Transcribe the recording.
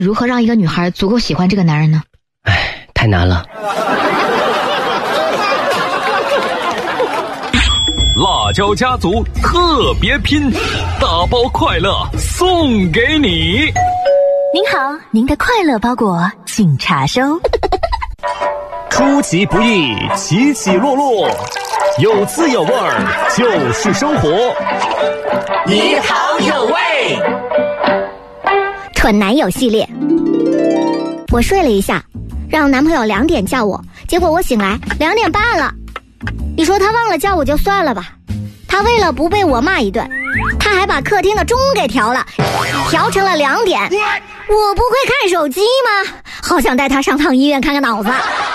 如何让一个女孩足够喜欢这个男人呢？ 唉，太难了。 辣椒家族特别拼，大包快乐送给你。 您好，您的快乐包裹请查收。 出其不意，起起落落，有滋有味儿，就是生活。 你好有味。 蠢男友系列。我睡了一下，让男朋友2点叫我，结果我醒来2点半了。你说他忘了叫我就算了吧，他为了不被我骂一顿，他还把客厅的钟给调了，调成了2点。我不会看手机吗？好想带他上趟医院看看脑子。